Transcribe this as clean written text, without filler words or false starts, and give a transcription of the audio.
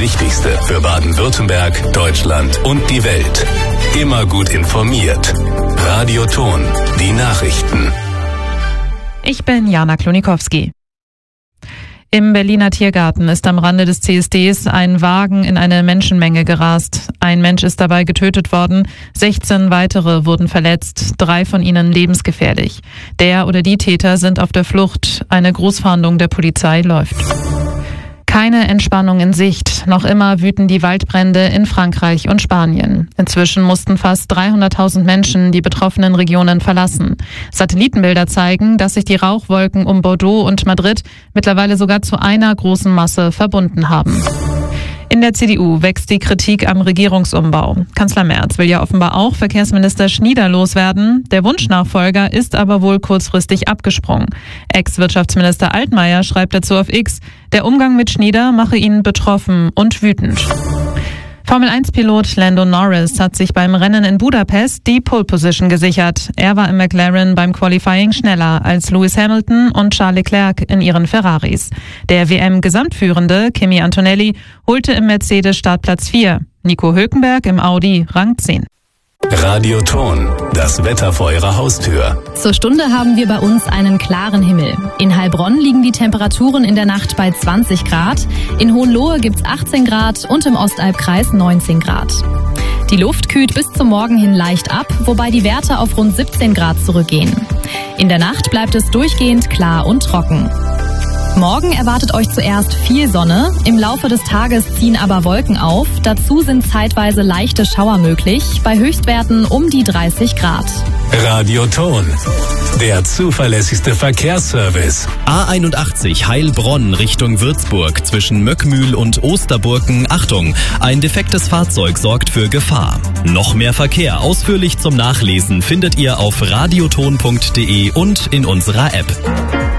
Wichtigste für Baden-Württemberg, Deutschland und die Welt. Immer gut informiert. Radio Ton, die Nachrichten. Ich bin Jana Klonikowski. Im Berliner Tiergarten ist am Rande des CSDs ein Wagen in eine Menschenmenge gerast. Ein Mensch ist dabei getötet worden, 16 weitere wurden verletzt, 3 von ihnen lebensgefährlich. Der oder die Täter sind auf der Flucht. Eine Großfahndung der Polizei läuft. Keine Entspannung in Sicht. Noch immer wüten die Waldbrände in Frankreich und Spanien. Inzwischen mussten fast 300.000 Menschen die betroffenen Regionen verlassen. Satellitenbilder zeigen, dass sich die Rauchwolken um Bordeaux und Madrid mittlerweile sogar zu einer großen Masse verbunden haben. In der CDU wächst die Kritik am Regierungsumbau. Kanzler Merz will ja offenbar auch Verkehrsminister Schnieder loswerden. Der Wunschnachfolger ist aber wohl kurzfristig abgesprungen. Ex-Wirtschaftsminister Altmaier schreibt dazu auf X, der Umgang mit Schnieder mache ihn betroffen und wütend. Formel-1-Pilot Lando Norris hat sich beim Rennen in Budapest die Pole-Position gesichert. Er war im McLaren beim Qualifying schneller als Lewis Hamilton und Charles Leclerc in ihren Ferraris. Der WM-Gesamtführende Kimi Antonelli holte im Mercedes Startplatz 4. Nico Hülkenberg im Audi Rang 10. Radio Ton, das Wetter vor Ihrer Haustür. Zur Stunde haben wir bei uns einen klaren Himmel. In Heilbronn liegen die Temperaturen in der Nacht bei 20 Grad, in Hohenlohe gibt's 18 Grad und im Ostalbkreis 19 Grad. Die Luft kühlt bis zum Morgen hin leicht ab, wobei die Werte auf rund 17 Grad zurückgehen. In der Nacht bleibt es durchgehend klar und trocken. Morgen erwartet euch zuerst viel Sonne, im Laufe des Tages ziehen aber Wolken auf, dazu sind zeitweise leichte Schauer möglich, bei Höchstwerten um die 30 Grad. Radio Ton, der zuverlässigste Verkehrsservice. A81 Heilbronn Richtung Würzburg zwischen Möckmühl und Osterburken. Achtung, ein defektes Fahrzeug sorgt für Gefahr. Noch mehr Verkehr ausführlich zum Nachlesen findet ihr auf radioton.de und in unserer App.